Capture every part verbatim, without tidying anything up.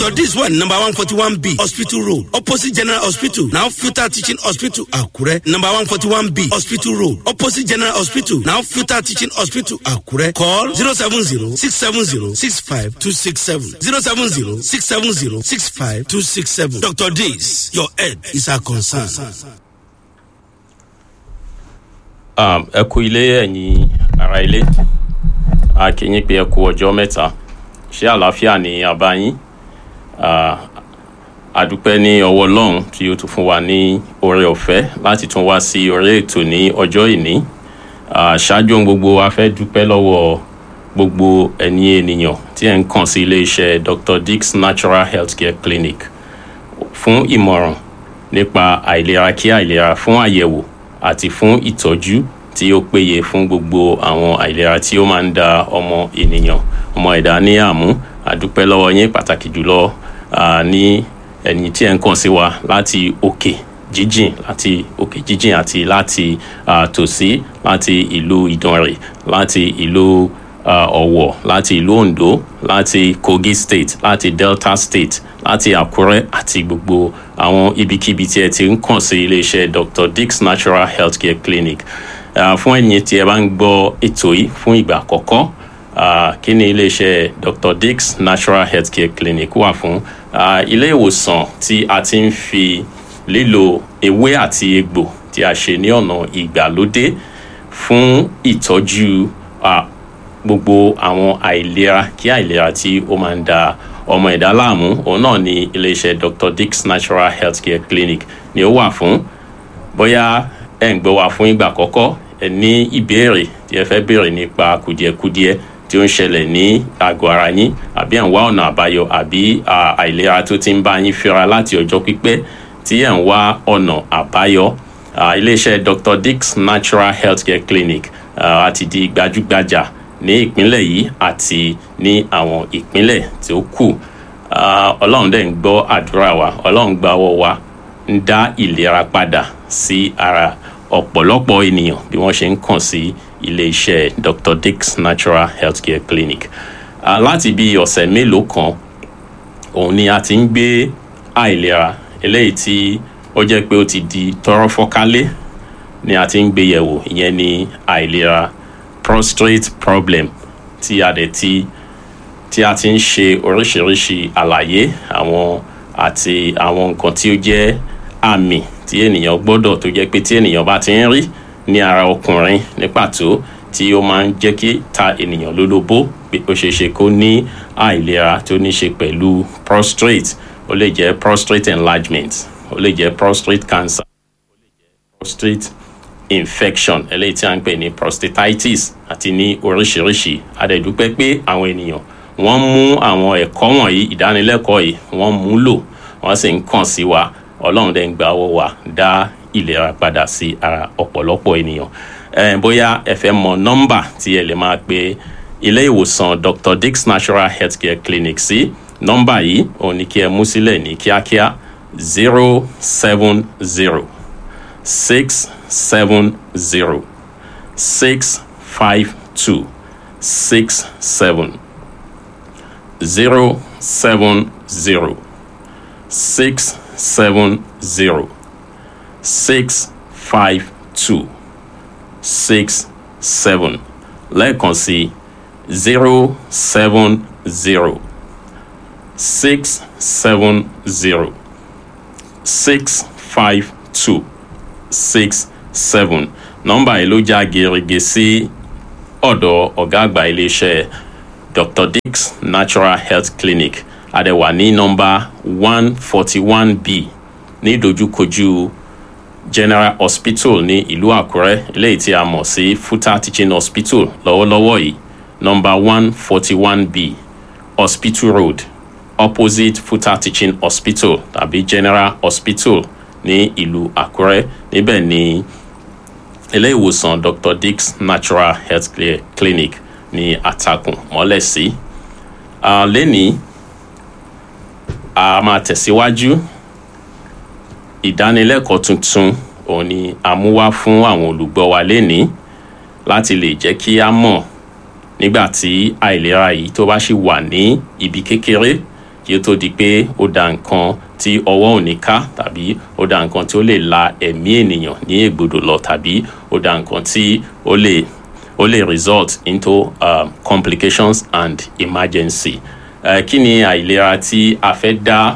Doctor This one, number one forty-one B, Hospital Road, opposite General Hospital, now Futa Teaching Hospital, Akure. Number one forty-one B, Hospital Road, opposite General Hospital, now Futa Teaching Hospital, Akure. Call zero seven zero six seven zero six five two six seven. zero seven zero six seven zero six five two six seven. Doctor This, your head is our concern. Um, ẹ kú ilé ẹ̀yin ará ilé. A kí yín pé ẹ kú ọjọ́ mẹ́ta. Ṣé àlàáfíà ni a bá yín? Uh, a dúpẹ́ ní ọwọ́ Ọlọ́run tí ó tún fún wa ní oore ọ̀fẹ́ láti tún wá sí orí ètò ní ọjọ́ ìní. Uh, ṣáájú ohun gbogbo a fẹ́ dúpẹ́ lọ́wọ́ gbogbo ẹ̀yin ènìyàn tí ẹ̀ ń kàn sí ilé-iṣẹ́ Doctor Dick's Natural Healthcare Clinic fún ìmọ̀ràn nípa àìlera kí àìlera, fún àyẹ̀wò àti fún ìtọ́jú tí ó péye fún gbogbo àwọn àìlera tí ó máa ń da ọmọ ènìyàn, ọmọ ẹ̀dá ní àmú. A dúpẹ́ lọ́wọ́ yín pàtàkì jùlọ uh, ní ẹ̀yin tí ẹ̀ ń kàn sí wa láti òkè jíjìn, láti òkè jíjìn àti láti uh, tòsí, láti ìlú Ìdànrè, láti ìlú uh, Ọ̀wọ̀, láti ìlú Ondo, láti Kogi State, láti Delta State, láti Àkúrẹ́ àti gbogbo àwọn ibikíbi tí ẹ ti ń kàn sí iléeṣẹ́ Doctor Dick's Natural Healthcare Clinic. Uh, fún ẹ̀yin tí ẹ bá ń gbọ́ ètò yìí fún ìgbà àkọ́kọ́, uh, kí ni iléeṣẹ́ Doctor Dick's Natural Healthcare Clinic wà fún? Uh, ilé ìwòsàn tí a ti ń fi lílo ewé àti egbò tí a ṣe ní ọ̀nà ìgbàlódé fún ìtọ́jú uh, gbogbo àwọn àìlera kí àìlera tí ó máa ń da ọmọ ẹ̀dá láàmú. Òun náà ni iléeṣẹ́ Doctor Dick's Natural Healthcare Clinic ni ó wà fún. Bóyá ẹ ń gbọ́ wa fún ìgbà àkọ́kọ́, ẹ ní ìbéèrè tí ẹ fẹ́ béèrè nípa kùdìẹ̀kudiẹ tí ó ń ṣẹlẹ̀ ní àgọ́ ara yín, àbí ẹ̀ ń wá ọ̀nà àbáyọ, àbí àìlera tó ti ń bá yín fínra láti ọjọ́ pípẹ́ tí ẹ̀ ń wá ọ̀nà àbáyọ, iléeṣẹ́ Doctor Dick's Natural Healthcare Clinic àti di gbajúgbajà ní ìpínlẹ̀ yìí àti ní àwọn ìpínlẹ̀ tí ó kù. Ọlọ́run dẹ̀ ń gbọ́ àdúrà wa, Ọlọ́run gba ọwọ́ wa ń dá ìlera padà sí ara ọ̀pọ̀lọpọ̀ ènìyàn bí wọ́n ṣe ń kàn sí ilé-iṣẹ́ Doctor Dick's Natural Healthcare Clinic. Uh, láti bí ọ̀sẹ̀ mélòó kan, òun ni a ti ń gbé àìlera eléyìí tí ó jẹ́ pé ó ti di tọrọ fọ́kálé ni a ti ń gbé yẹ̀wò. Ìyẹn ni àìlera prostate problem tí a dẹ̀ ti tí a ti ń ṣe oríṣiríṣi àlàyé àwọn àti àwọn nǹkan tí ó jẹ́ àmì tí ènìyàn gbọ́dọ̀, tó jẹ́ pé tí ènìyàn bá ti ń rí ní ara ọkùnrin ní pàtó, tí ó máa ń jẹ́ kí ta ènìyàn lólobó pé ó ṣeé ṣe kó ní àìlera tó ní ṣe pẹ̀lú prostate. Ó lè jẹ́ prostate enlargement, ó lè jẹ́ prostate cancer, ó lè jẹ́ prostate infection eléyìí tí a ń pè ní prostatitis, àti ní oríṣiríṣi. A dẹ̀ dúpẹ́ pé àwọn ènìyàn wọ́n mú àwọn ẹ̀kọ́ wọ̀nyí, ìdánilẹ́kọ̀ọ́ yìí wọ́n mú lò, wọ́n sì ń kàn sí wa. Ọlọ́run dẹ̀ ń gba ọwọ́ wa dá ìlera padà sí ara ọ̀pọ̀lọpọ̀ ènìyàn. Eh, bóyá ẹ fẹ́ mọ nọ́mbà tí ẹ lè máa pe ilé ìwòsàn Doctor Dick's Natural Healthcare Clinic sí, nọ́mbà yìí òun ni kí ẹ mú sílẹ̀ ní kíákíá: zero seven zero six seven zero six five two six seven. zero seven zero six seven zero six five two six seven. Lẹ́ẹ̀kan sí zero seven zero six seven zero six five two six seven. Nọ́mbà yìí ló já gerege sí ọ̀dọ̀ ọ̀gá àgbà iléeṣẹ́ Doctor Dick's Natural Health Clinic. Adẹ̀wà ní nọ́mbà one forty-one B ní ìdojúkojú General Hospital ní ìlú Àkúrẹ́, eléyìí tí a mọ̀ sí Futa Teaching Hospital lọ́wọ́lọ́wọ́ yìí. Nọ́mbà one forty-one B Hospital Road, opposite Futa Teaching Hospital tàbí General Hospital ní ìlú Àkúrẹ́. Níbẹ̀ ni ilé ìwòsàn Doctor Dick's Natural Health Clinic ní àtàkùn mọ́lẹ̀ sí. Uh, lẹ́ni a máa tẹ̀síwájú. Ìdánilẹ́kọ̀ọ́ tuntun òun ni a mú wá fún àwọn olùgbọ́ wa lẹ́ni láti lè jẹ́ kí a mọ̀ nígbà tí àìlera yìí tó bá ṣì wà ní ibi kékeré kí ó tó di pé ó da nǹkan tí ọwọ́ ò ní ká tàbí ó da nǹkan tí ó lè la ẹ̀mí ènìyàn ní ègbodò lọ tàbí ó da nǹkan tí ó lè ó lè result into um, complications and emergency. Uh, kí ni àìlera tí a fẹ́ dá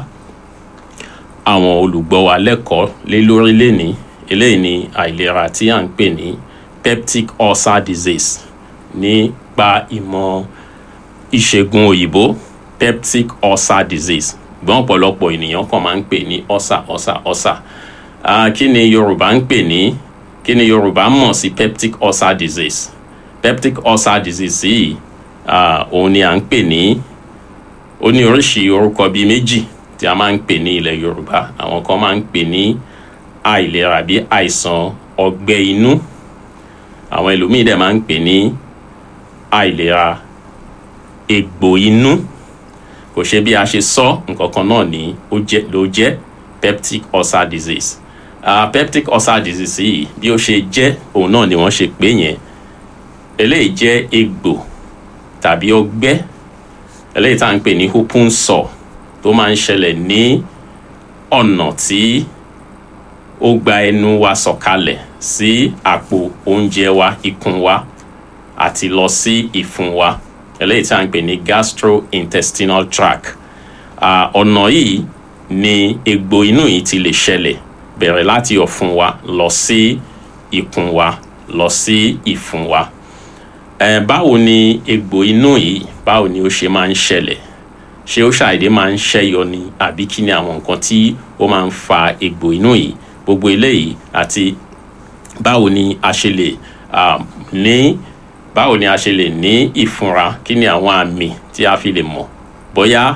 àwọn olùgbọ́ wa lẹ́kọ̀ọ́ lé lórí lénìí? Eléyìí ni àìlera tí à ń pè ní peptic ulcer disease nípa ìmọ̀ ìṣègùn òyìnbó, peptic ulcer disease. Gbọ́n ọ̀pọ̀lọpọ̀ ènìyàn kan máa ń pè ní ulcer ulcer ulcer. Uh, kí ni Yorùbá ń pè ní kí ni Yorùbá mọ̀ sí peptic ulcer disease? Peptic ulcer disease yìí uh, òun ni à ń pè ní, ó ní oríṣi orúkọ bíi méjì tí a máa ń pè ní ilẹ̀ Yorùbá. Àwọn kan máa ń pè ní àìlera bí àìsàn ọgbẹ́ inú, àwọn ẹlòmíì dẹ̀ máa ń pè ní àìlera egbò inú. Kò ṣe bí a ṣe sọ, nǹkan kan náà ni ó jẹ́ ló jẹ́ peptic ulcer disease. Uh, peptic ulcer disease yìí bí ó ṣe jẹ́ òun náà ni wọ́n ṣe pè yẹn. Eléyìí jẹ́ egbò tàbí ọgbẹ́, eléyìí tá à ń pè ní open sore, tó máa ń ṣẹlẹ̀ ní ọ̀nà tí ó gba ẹnu wa sọ̀kalẹ̀ sí àpò oúnjẹ wa, ikùn wa, àti lọ sí ìfun wa, eléyìí tí a ń pè ní gastrointestinal tract. Ọ̀nà yìí ni egbò inú yìí ti lè ṣẹlẹ̀, bẹ̀rẹ̀ láti ọ̀fun wa lọ sí ikùn wa lọ sí ìfun wa. Ẹ báwo ni egbò inú yìí, báwo ni ó ṣe máa ń ṣẹlẹ̀? Ṣé ó ṣàìdé máa ń ṣẹ́yọ ni, àbí kí ni àwọn nǹkan tí ó máa ń fa egbò inú yìí? Gbogbo eléyìí àti báwo ni a ṣe lè um, ní báwo ni a ṣe lè ní ìfúnra, kí ni àwọn àmì tí a fi lè mọ̀ bóyá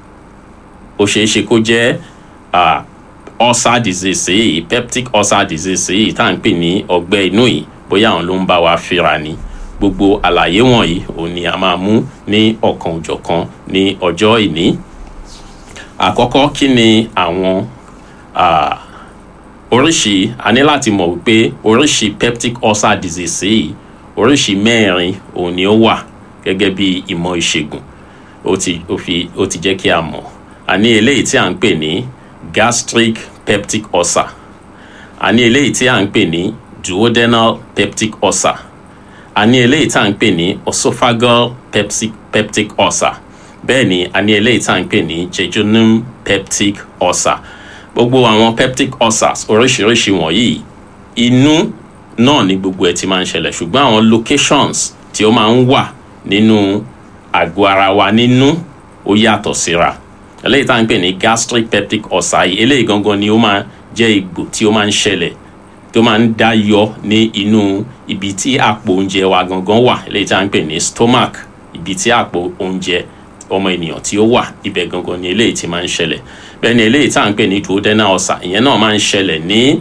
ó ṣeé ṣe kó jẹ́ uh, ulcer disease yìí, peptic ulcer disease yìí tá à ń pè ní ọgbẹ́ inú yìí, bóyá àwọn ló ń bá wa fínra ni. Gbogbo àlàyé wọ̀nyí òun ni a máa mú ní ọ̀kan òjọ̀kan ní ọjọ́ ìní. Àkọ́kọ́, kí ni àwọn uh, oríṣi, a ní láti mọ̀ wípé oríṣi peptic ulcer disease yìí, oríṣi mẹ́rin òun ni ó wà gẹ́gẹ́ bí ìmọ̀ ìṣègùn ó ti ó fi ó ti jẹ́ kí a mọ̀. A ní eléyìí tí à ń pè ní gastric peptic ulcer, a ní eléyìí tí à ń pè ní duodenal peptic ulcer, a ní eléyìí tí à ń pè ní esophageal peptic peptic ulcer, bẹ́ẹ̀ ni a ní eléyìí tí à ń pè ní jejunum peptic ulcer. Gbogbo àwọn peptic ulcers oríṣiríṣi wọ̀nyí, inú náà ni gbogbo ẹ̀ ti máa ń ṣẹlẹ̀, ṣùgbọ́n àwọn locations tí ó máa ń wà nínú àgọ́ ara wa nínú ó yàtọ̀ síra. Eléyìí tá à ń pè ní gastric peptic ulcer yìí, eléyìí gangan ni ó máa jẹ́ egbò tí ó máa ń ṣẹlẹ̀, tó máa ń dá yọ ní inú ibi tí àpò oúnjẹ wa gangan wà, eléyìí tá à ń pè ní stomach, ibi tí àpò oúnjẹ ọmọ ènìyàn tí ó wà, ibẹ̀ gangan ni eléyìí tí máa ń ṣẹlẹ̀. Bẹ́ẹ̀ ni eléyìí tá à ń pè ní duodenal ulcer, ìyẹn náà máa ń ṣẹlẹ̀ ní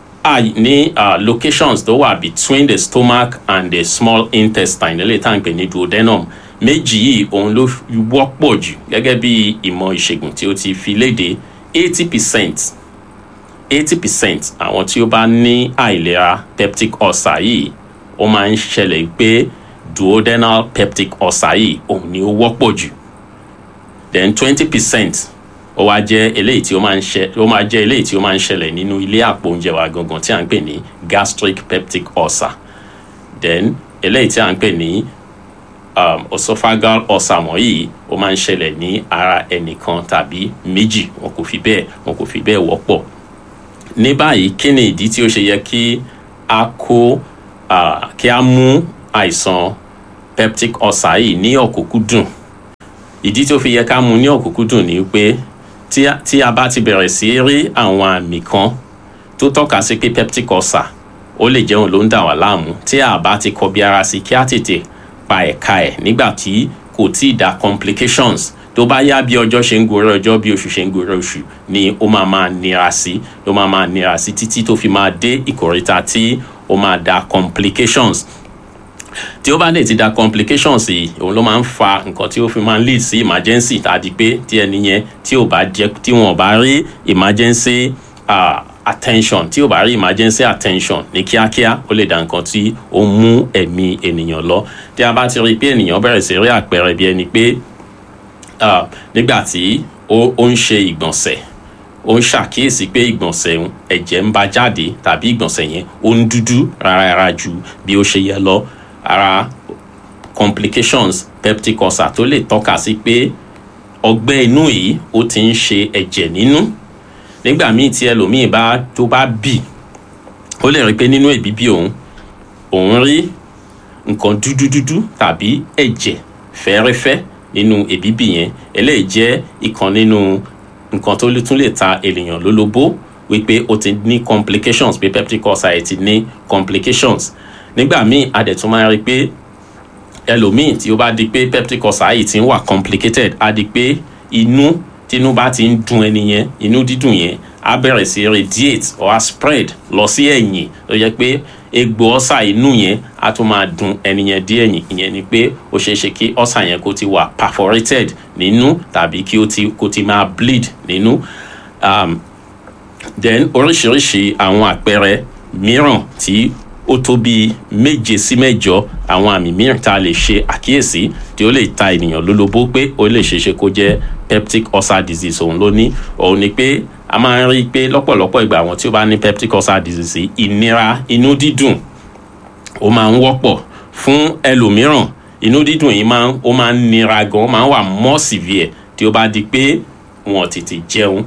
ní uh, locations tó wà between the stomach and the small intestine, eléyìí tá à ń pè ní duodenum. Méjì yìí òun ló wọ́pọ̀ jù gẹ́gẹ́ bí ìmọ̀ ìṣègùn tí ó ti fi léde. eighty percent eighty percent àwọn tí ó bá ní àìlera peptic ulcer yìí, ó máa ń ṣẹlẹ̀ pé duodenal peptic ulcer yìí òun ni ó wọ́pọ̀ jù. Then twenty percent ó wá jẹ́ eléyìí tí ó máa ń ṣe ó máa jẹ́ eléyìí tí ó máa ń ṣẹlẹ̀ nínú ilé àpò oúnjẹ wa gangan tí à ń pè ní gastric peptic ulcer. Then eléyìí tí à ń pè ní um, esophageal ulcer wọ̀nyí ó máa ń ṣẹlẹ̀ ní ara ẹnìkan tàbí méjì, wọn kò fi bẹ́ẹ̀ wọn kò fi bẹ́ẹ̀ wọ́pọ̀. Ní báyìí, kí ni ìdí tí ó ṣe yẹ kí a kó uh, kí a mú àìsàn peptic ulcer yìí ní ọ̀kúnkúndùn? Ìdí tí ó fi yẹ ká mú ní ọ̀kúnkúndùn ni pé tí a, tí a bá ti bẹ̀rẹ̀ sí rí àwọn àmì kan tó tọ́ka sí pé peptic ulcer ó lè jẹun ló ń dà wá láàmú, tí a bá ti kọbi ara sí kí a tètè pa ẹ̀ka ẹ̀ nígbà tí kò tí ì dá complications. Tó bá yá bí ọjọ́ ṣe ń gorí ọjọ́, bí oṣù ṣe ń gorí oṣù, ni ó máa máa nira sí ló máa máa nira sí títí tó fi máa dé ìkòríta tí ó máa dá complications. Tí ó bá dé ti dá complications yìí, òun ló máa ń fa nǹkan tí ó fi máa ń lead sí emergency, tàbí pé tí ẹni yẹn tí ò bá jẹ́ tí wọ́n bá rí emergency uh, attention tí ò bá rí emergency attention ní kíákíá, ó lè dá nǹkan tí ó mú ẹ̀mí ènìyàn lọ. Tí a bá ti rí pé ènìyàn bẹ̀rẹ̀ sí rí àpẹẹrẹ bí ẹni pé uh, nígbà tí ó ó ń ṣe ìgbọ̀nsẹ̀ ó ń ṣàkíyèsí pé ìgbọ̀nsẹ̀ ẹ̀jẹ̀ ń bá jáde tàbí ìgbọ̀nsẹ̀ yẹn ó ń dúdú rárá ju bí ó ṣe yẹ lọ. Ara complications peptic ulcer tó lè tọ́ka sí pé ọgbẹ́ inú yìí ó ti ń ṣe ẹ̀jẹ̀ nínú. Nígbà míì tí ẹlòmíì bá tó bá bì ó lè rí pé nínú ìbíbí òun òun rí nǹkan dúdú dúdú tàbí ẹ̀jẹ̀ fẹ́rẹ́fẹ́ nínú ìbíbí yẹn. Eléyìí jẹ́ ìkan nínú nǹkan tó tún lè ta ènìyàn lólobó wípé ó ti ní complications, pé peptic ulcer ti ní complications. Nígbà míì a dẹ̀ tún máa rí pé ẹlòmíì tí ó bá di pé peptic ulcer yìí ti ń wà complicated, á di pé inú tínú bá ti ń dùn ẹni yẹn, inú dídùn yẹn á bẹ̀rẹ̀ sí radiate or á spread lọ sí ẹ̀yìn, tó jẹ́ pé egbò ulcer inú yẹn á tún máa dùn ẹni yẹn dé ẹ̀yìn. Ìyẹn ni pé ó ṣeé ṣe kí ulcer yẹn kó ti wà perforated nínú tàbí kí ó ti kó ti máa bleed nínú. Um, then oríṣiríṣi àwọn àpẹẹrẹ mìíràn tí ó tó bí méje sí mẹ́jọ àwọn àmì mìíràn tá a lè ṣe àkíyèsí tí ó lè ta ènìyàn lólobó pé ó lè ṣeéṣe kó jẹ́ peptic ulcer disease òun ló ní. Òun ni pé a máa ń rí i pé lọ́pọ̀lọpọ̀ ìgbà àwọn tí ó bá ní peptic ulcer disease ìnira inú dídùn ó máa ń wọ́pọ̀ fún ẹlòmíràn. Inú dídùn yìí máa ń ó máa ń nira gan, ó máa ń wà more severe tí ó bá di pé wọn tètè jẹun,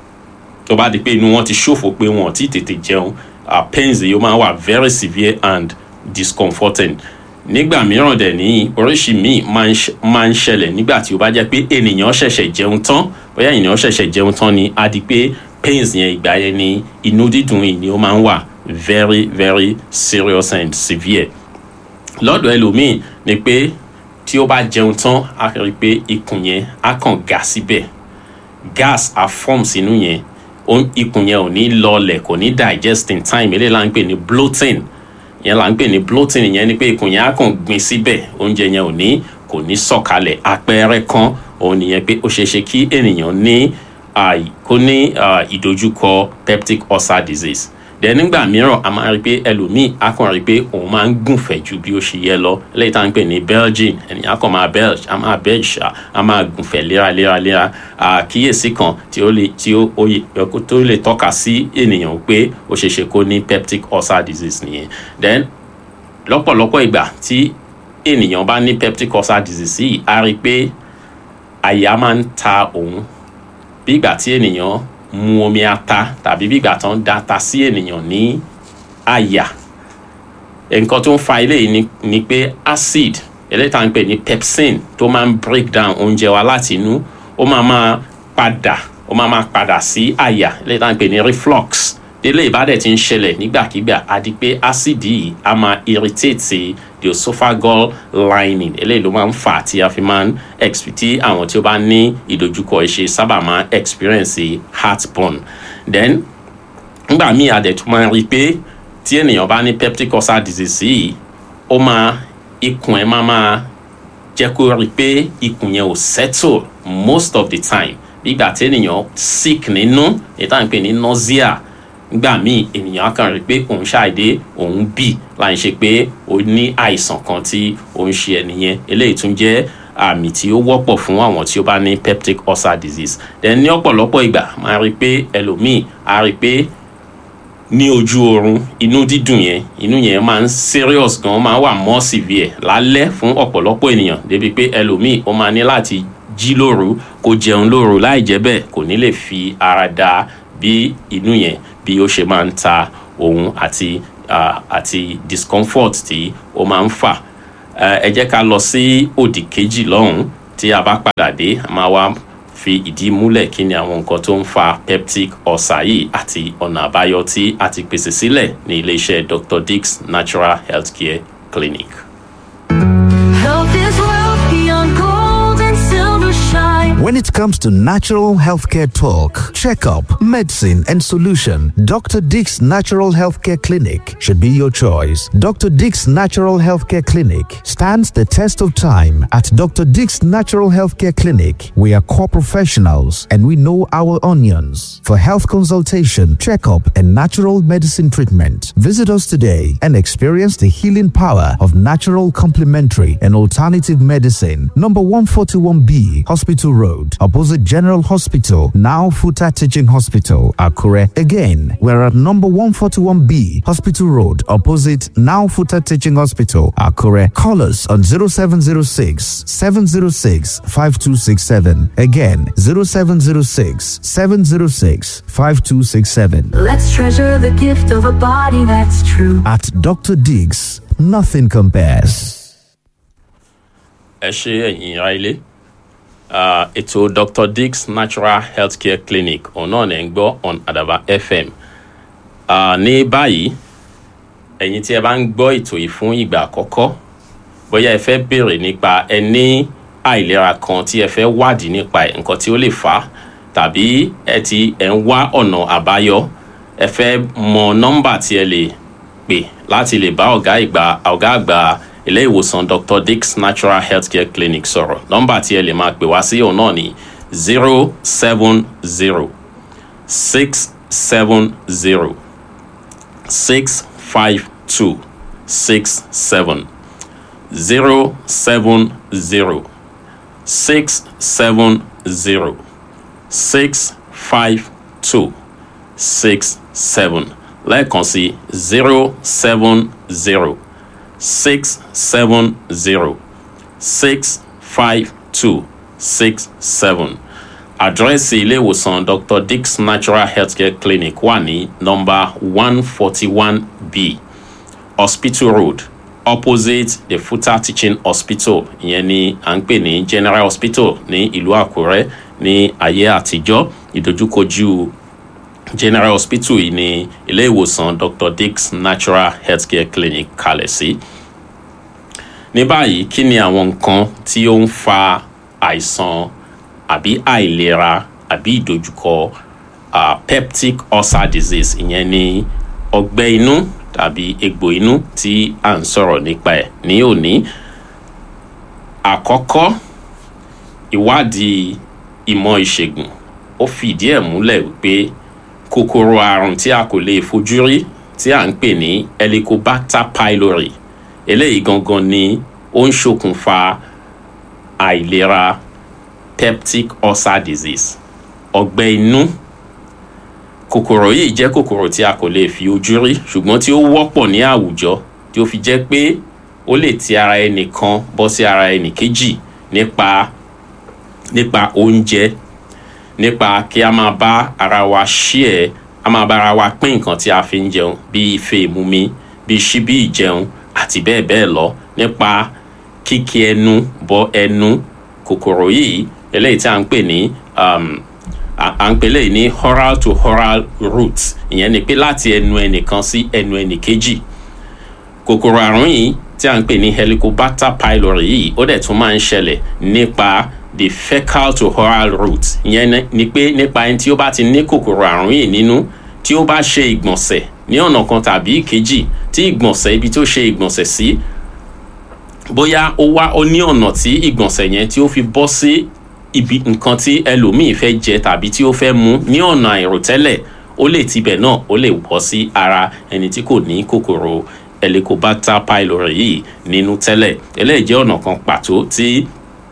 tó bá di pé inú wọn ti ṣòfò pé wọn ti tètè jẹun. Uh, pains yìí ó máa ń wà very severe and discomforting. Nígbà mìíràn dẹ̀ ní oríṣi míì máa ń ṣẹlẹ̀ nígbà tí ó bá jẹ́ pé ènìyàn ṣẹ̀ṣẹ̀ jẹun tán, bóyá ènìyàn ṣẹ̀ṣẹ̀ jẹun tán ni á di pé pains yẹn ìgbà yẹn ni inú dídùn yìí ni ó máa ń wà very very serious and severe. Lọ́dọ̀ ẹlòmíì ni pé tí ó bá jẹun tán á rí pé ikùn yẹn á kàn ga síbẹ̀, gas á form sínú yẹn, ikùn yẹn ò ní lọlẹ̀, kò ní digest in time. Eléyìí là ń pè ní bloating. Ìyẹn là ń pè ní bloating. Ìyẹn ni pé ikùn yẹn á kàn gbin síbẹ̀, oúnjẹ yẹn ò ní kò ní sọ̀kalẹ̀. Àpẹẹrẹ kan òun nìyẹn pé ó ṣeé ṣe kí ènìyàn ní kó ní ìdojúkọ peptic ulcer disease. Then nígbà mìíràn a máa rí pé ẹlòmíì á kàn rí pé òun máa ń gùnfẹ̀ ju bí ó ṣe yẹ lọ. Eléyìí tá à ń pè ní belching. Ẹni á kàn máa belch, á máa belch, á máa gùnfẹ̀ léraléraléra. Àkíyèsí kan tí ó lè tí ó tó lè tọ́ka sí ènìyàn pé ó ṣeé ṣe kó ní peptic ulcer disease nìyẹn. Then lọ́pọ̀lọpọ̀ ìgbà tí ènìyàn bá ní peptic ulcer disease yìí, á rí pé àyà máa ń ta òun bí ìgbà tí ènìyàn mu omi ata tàbí bí ìgbà tó ń da ata sí ènìyàn ní àyà. Nǹkan tó ń fa eléyìí ni, ni pé acid eléyìí tá à ń pè ní pepsin tó máa ń break down oúnjẹ wa láti inú, ó máa máa padà ó máa máa padà sí àyà, eléyìí tá à ń pè ní reflux. Eléyìí bá dẹ̀ ti ń ṣẹlẹ̀ nígbàkigbà, á di pé acid yìí á máa irritate the esophageal lining. Eléyìí ló máa ń fà tí a fi máa ń tí àwọn tí ó bá ní ìdojúkọ ìṣe sábà máa experience heartburn. Then nígbà míì a dẹ̀ tún máa ń rí i pé tí ènìyàn bá ní peptic ulcer disease yìí, ó máa ikùn ẹ̀ máa máa jẹ́ kó rí i pé ikùn yẹn ò settle most of the time. Bí ìgbà tí ènìyàn sick nínú, èyí tá à ń pè ní nausea. Nígbà míì ènìyàn kàn rí pé òun ṣàìdé òun bì láì ṣe pé ó ní àìsàn kan tí ó ń ṣe ẹnìyẹn. Eléyìí tún jẹ́ àmì tí ó wọ́pọ̀ fún àwọn tí ó bá ní peptic ulcer disease. Then ní ọ̀pọ̀lọpọ̀ ìgbà máa rí pé ẹlòmíì á rí pé ní ojú oorun inú dídùn yẹn inú yẹn máa ń serious gan, máa wà more severe lálẹ́ fún ọ̀pọ̀lọpọ̀ ènìyàn, débi pé ẹlòmíì ó máa ní láti jí lóru kó jẹun lóru, láì jẹ́ bẹ́ẹ̀ kò ní lè fi ara da bí inú yẹn bí ó ṣe máa ń ta òun àti uh, àti discomfort tí ó máa ń fà. Ẹ jẹ́ ká lọ sí òdì kejì lọ́hùn. Tí a bá padà dé, a máa wá fi ìdí múlẹ̀ kí ni àwọn nǹkan tó ń fa peptic ulcer yìí àti ọ̀nà àbáyọ tí a ti pèsè sílẹ̀ ní iléeṣẹ́ Doctor Dick's Natural Healthcare Clinic. Health is wealth beyond gold and silver shine. When it comes to natural healthcare talk, checkup, medicine, and solution, Doctor Dick's Natural Healthcare Clinic should be your choice. Doctor Dick's Natural Healthcare Clinic stands the test of time. At Doctor Dick's Natural Healthcare Clinic, we are core professionals and we know our onions. For health consultation, checkup, and natural medicine treatment, visit us today and experience the healing power of natural complementary and alternative medicine. Number one forty-one B, Hospital Road, opposite General Hospital, now Futa Teaching Hospital, Akure. Again, we're at number one forty-one B, Hospital Road, opposite now Futa Teaching Hospital, Akure. Call us on zero seven zero six, seven zero six, five two six seven. Again, zero seven zero six, seven zero six, five two six seven. Let's treasure the gift of a body that's true. At Doctor Diggs, nothing compares. ẹ ṣe ẹ̀yin ará ilé ètò Doctor Dick's Natural Healthcare Clinic ọ̀nà ní ń gbọ́ on Adaba F M. Ní báyìí ẹ̀yin tí ẹ bá ń gbọ́ ètò yìí fún ìgbà àkọ́kọ́ bóyá ẹ fẹ́ béèrè nípa ẹni àìlera kan tí ẹ fẹ́ wádìí nípa nǹkan tí ó lè fà á tàbí ẹ ti ẹ ń wá ọ̀nà àbáyọ ẹ fẹ́ mọ nọ́mbà tí ẹ lè pè láti lè bá ọ̀gá ìgbà ọ̀gá àgbà ilé ìwòsàn Doctor Dick's Natural Healthcare Clinic sọ̀rọ̀. Nọ́mbà tí ẹ lè máa pè wá sí òun náà ní zero seven zero six seven zero six five two six seven zero seven zero six seven zero six five two six seven. Lẹ́ẹ̀kan sí zero seven zero six seven zero six five two six seven. Àdírẹ́sì ilé ìwòsàn Doctor Dick's Natural Healthcare Clinic wà ní nọ́mbà one forty-one B, Hospital Road, opposite the Futa Teaching Hospital. Ìyẹn ni à ń pè ní General Hospital ní ìlú Àkúrẹ́ ní ayé àtijọ́. Ìdojúkojú General Hospital yìí ní ilé ìwòsàn Doctor Dick's Natural Healthcare Clinic kalẹ̀ sí. Ní báyìí, kí ni àwọn nǹkan tí ó ń fa àìsàn àbí àìlera àbí ìdojúkọ uh, peptic ulcer disease? Ìyẹn ni ọgbẹ́ inú tàbí egbò inú tí à ń sọ̀rọ̀ nípa ẹ̀ ní òní. Àkọ́kọ́, ìwádìí ìmọ̀ ìṣègùn ó fìdí ẹ̀ múlẹ̀ wípé kòkòrò àrùn tí a kò lè fojú rí tí à ń pè ní Helicobacter pylori, eléyìí gangan ni ó ń ṣokùnfà àìlera peptic ulcer disease, ọgbẹ́ inú. Kòkòrò yìí jẹ́ kòkòrò tí a kò lè fi ojú rí ṣùgbọ́n tí ó wọ́pọ̀ ní àwùjọ tí ó fi jẹ́ pé ó lè ti ara ẹnìkan bọ́ sí ara ẹnìkejì nípa nípa oúnjẹ, nípa kí a máa bá ara wa share, a máa bá ara wa pín nǹkan tí a fi ń jẹun bí ife ìmumi, bí ṣíbí ìjẹun àti bẹ́ẹ̀ bẹ́ẹ̀ lọ, nípa kíkí ẹnu bọ ẹnu. Kòkòrò yìí eléyìí tí a ń pè ní um, à ń pè léyìí ní oral to oral route, ìyẹn ni pé láti ẹnu ẹnìkan sí ẹnu ẹnìkejì. Kòkòrò àrùn yìí tí a ń pè ní Helicobacter pylori yìí ó dẹ̀ tún máa ń ṣẹlẹ̀ nípa the fecal to oral route, ìyẹn ni pé nípa ẹni tí ó bá ti ní kòkòrò àrùn yìí nínú, tí ó bá ṣe ìgbọ̀nsẹ̀ ní ọ̀nà kan tàbí ìkejì, tí ìgbọ̀nsẹ̀ ibi tó ṣe ìgbọ̀nsẹ̀ sí bóyá ó wá ó ní ọ̀nà tí ìgbọ̀nsẹ̀ yẹn tí ó fi bọ́ sí ibi nǹkan tí ẹlòmíì fẹ́ jẹ tàbí tí ó fẹ́ mu ní ọ̀nà àìròtẹ́lẹ̀, ó lè tibẹ̀ náà ó lè bọ́ sí ara ẹni tí kò ní kòkòrò Helicobacter pylori yìí nínú tẹ́lẹ̀. Eléyìí jẹ́ ọ̀nà kan pàtó tí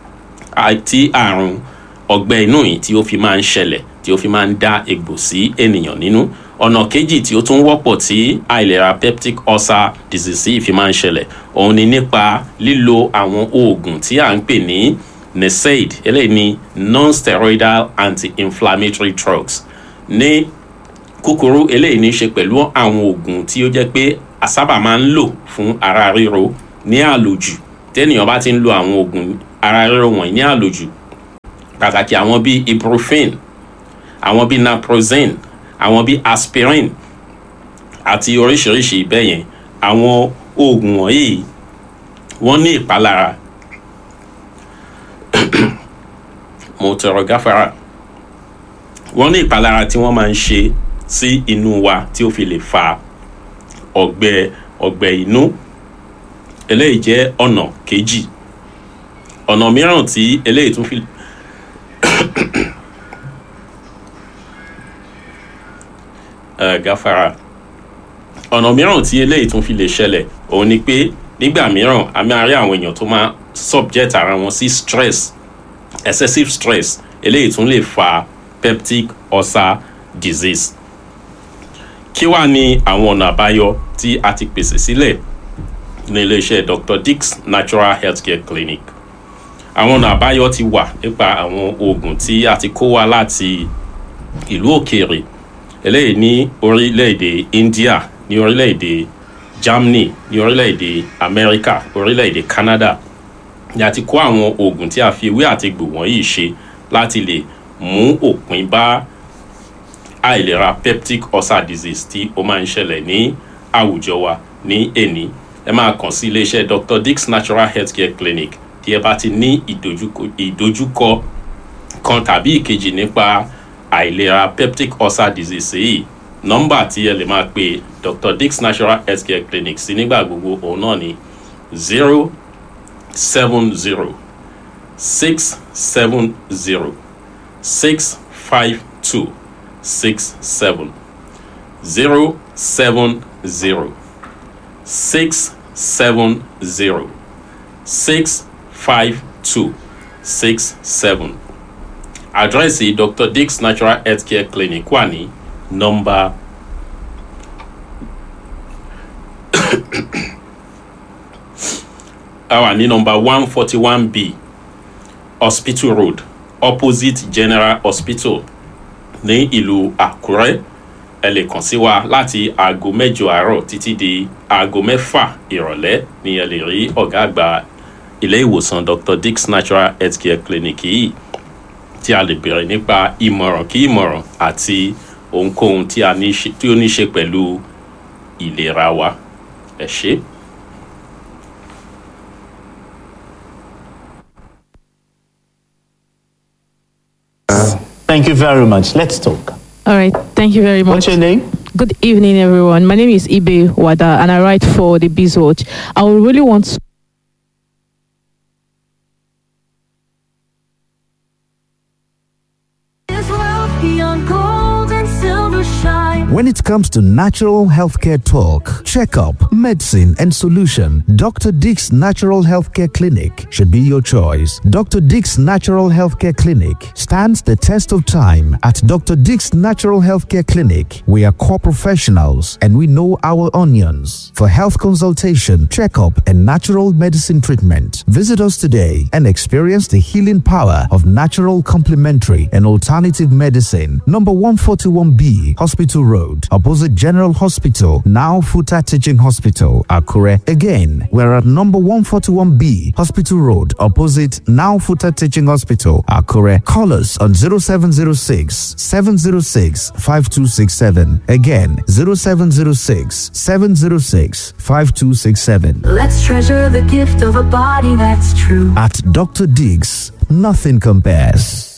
tí àrùn ọgbẹ́ inú yìí tí ó fi máa ń ṣẹlẹ̀, tí ó fi máa ń dá egbò sí ènìyàn nínú. Ọ̀nà kejì tí ó tún wọ́pọ̀ tí àìlera peptic ulcer disease yìí fi máa ń ṣẹlẹ̀ òun ni nípa lílo àwọn oògùn tí à ń pè ní N S A I D, eléyìí ni non-steroidal anti-inflammatory drugs. Ní kúkúrú, eléyìí ní í ṣe pẹ̀lú àwọn oògùn tí ó jẹ́ pé a sábà máa ń lò fún ara ríro ní àlòjù. Tẹ́nìyàn bá ti ń lo àwọn oògùn ara ríro wọ̀nyí ní àlòjù, pàtàkì àwọn bíi ibuprofen, àwọn bíi naproxen, àwọn bíi aspirin àti oríṣiríṣi bẹ́ẹ̀ yẹn, àwọn oògùn wọ̀nyí wọ́n ní ìpalára mo tọrọ gáfárà. Wọ́n ní ìpalára tí wọ́n máa ń ṣe sí inú wa tí ó fi lè fa ọgbẹ́ ọgbẹ́ inú. Eléyìí jẹ́ ọ̀nà kejì. Ọ̀nà mìíràn tí eléyìí tún fi uh, gáfárà. Ọ̀nà mìíràn tí eléyìí tún fi lè ṣẹlẹ̀ òun ni pé nígbà mìíràn a máa rí àwọn èèyàn tó máa subject ara wọn sí stress, excessive stress. Eléyìí tún lè fa peptic ulcer disease. Kí wá ní àwọn ọ̀nà àbáyọ tí a ti pèsè sílẹ̀ ní iléeṣẹ́ Doctor Dick's Natural Healthcare Clinic? Àwọn ọ̀nà àbáyọ ti wà nípa àwọn oògùn tí a ti kó wá láti ìlú òkèèrè. Eléyìí ní orílẹ̀-èdè India, ní orílẹ̀-èdè Germany, ní orílẹ̀-èdè America, orílẹ̀-èdè Canada. Ni a ti kó àwọn oògùn tí a fi ewé àti egbò wọ̀nyí ṣe láti lè mú òpin bá àìlera peptic ulcer disease tí ó máa ń ṣẹlẹ̀ ní àwùjọ wa ní èní. Ẹ máa kàn sí iléeṣẹ́ Doctor Dick's Natural Healthcare Clinic tí ẹ bá ti ní ìdojúkọ ìdojúkọ kan tàbí ìkejì nípa àìlera peptic ulcer disease yìí. Nọ́mbà tí ẹ lè máa pe Doctor Dick's Natural Healthcare Clinic sí nígbà gbogbo òun náà ni zero seven zero six seven zero six five two six seven zero seven zero six seven zero six five two six seven. Àdírẹ́sì Doctor Dick's Natural Healthcare Clinic wà ní nọ́mbà àwa ní nọ́mbà one forty one B Hospital Road opposite General Hospital ní ìlú Àkúrẹ́. Ẹ lè kàn sí wa láti aago mẹ́jọ àárọ̀ títí di aago mẹ́fà ìrọ̀lẹ́ ni ẹ lè rí ọ̀gá àgbà ilé ìwòsàn Doctor Dick's Natural Healthcare Clinic yìí tí a lè bẹ̀rẹ̀ nípa ìmọ̀ràn kí ìmọ̀ràn àti ohunkóhun tí a ní tí ó ní ṣe pẹ̀lú ìlera wa. Ẹ ṣé. Thank you very much. Let's talk. All right. Thank you very much. What's your name? Good evening, everyone. My name is Ibe Wada, and I write for the Bizwatch. I would really want to When it comes to natural healthcare talk, checkup, medicine, and solution, Doctor Dick's Natural Healthcare Clinic should be your choice. Doctor Dick's Natural Healthcare Clinic stands the test of time. At Doctor Dick's Natural Healthcare Clinic, we are core professionals and we know our onions. For health consultation, checkup, and natural medicine treatment, visit us today and experience the healing power of natural complementary and alternative medicine. Number one forty-one B, Hospital Road, opposite General Hospital, now Futa Teaching Hospital, Akure. Again, we're at number one forty-one B, Hospital Road, opposite now Futa Teaching Hospital, Akure. Call us on zero seven zero six, seven zero six, five two six seven. Again, zero seven zero six, seven zero six, five two six seven. Let's treasure the gift of a body that's true. At Doctor Dick's, nothing compares.